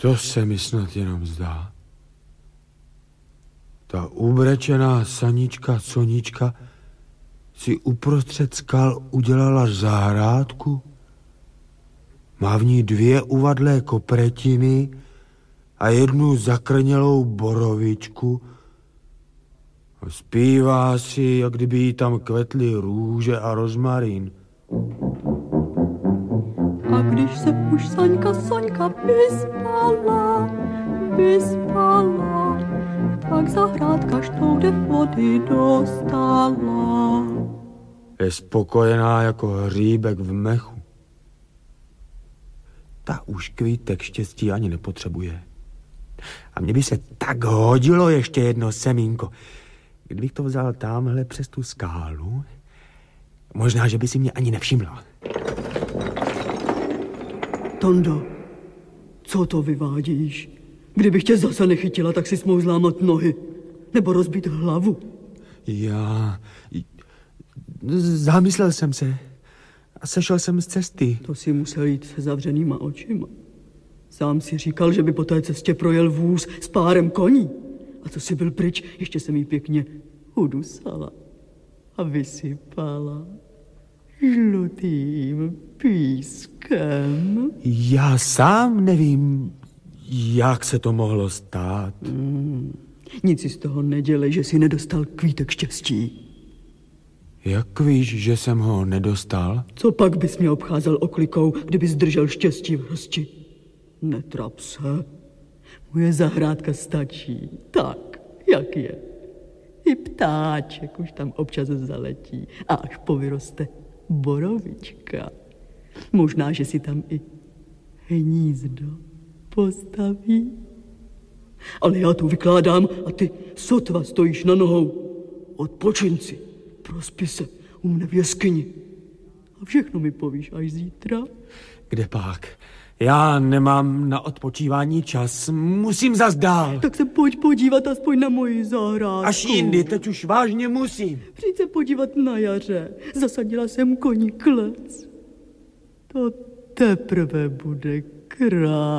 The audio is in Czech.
To se mi snad jenom zdá. Ta ubrečená sanička Sonička si uprostřed skal udělala zahrádku. Má v ní 2 uvadlé kopretiny a 1 zakrnělou borovičku. A zpívá si, jak kdyby jí tam kvetly růže a rozmarín. A když se už Soňka vyspala, tak zahrádka štoude vody dostala. Je spokojená jako hříbek v mechu. Ta už kvítek štěstí ani nepotřebuje. A mně by se tak hodilo ještě jedno semínko. Kdybych to vzal tamhle přes tu skálu, možná, že by si mě ani nevšimla. Tondo, co to vyvádíš? Kdybych tě zase nechytila, tak si mohl zlámat nohy. Nebo rozbít hlavu. Já... Zamyslel jsem se a sešel jsem z cesty. To si musel jít se zavřenýma očima. Sám si říkal, že by po té cestě projel vůz s párem koní. A co si byl pryč, ještě jsem jí pěkně udusala a vysypala žlutým pískem. Já sám nevím, jak se to mohlo stát. Nic si z toho nedělej, že si nedostal kvítek štěstí. Jak víš, že jsem ho nedostal? Co pak bys mě obcházel oklikou, kdyby zdržel štěstí v hrsti? Netrap se. Moje zahrádka stačí, tak, jak je. I ptáček už tam občas zaletí a až povyroste borovička. Možná, že si tam i hnízdo postaví. Ale já tu vykládám a ty sotva stojíš na nohou. Odpočin si, prospi se u mne v jeskyni. A všechno mi povíš až zítra. Kde pak? Já nemám na odpočívání čas, musím zas dál. Tak se pojď podívat aspoň na moji zahrádku. Až jindy, teď už vážně musím. Přijď se podívat na jaře. Zasadila jsem koní klec. To teprve bude krásné.